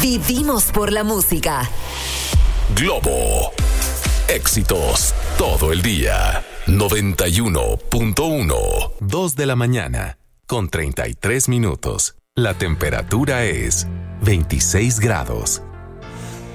Vivimos por la música. Globo. Éxitos todo el día. 91.1. 2 de la mañana, con 33 minutos. La temperatura es 26 grados.